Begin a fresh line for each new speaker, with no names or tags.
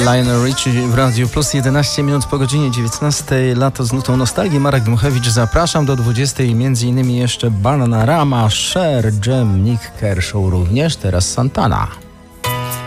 Lionel Richie w Radiu Plus, 11 minut po godzinie 19. Lato z nutą nostalgii. Marek Dmuchewicz, zapraszam do 20. Między innymi jeszcze Bananarama, Cher, Jam, Nick Kershaw również, teraz Santana.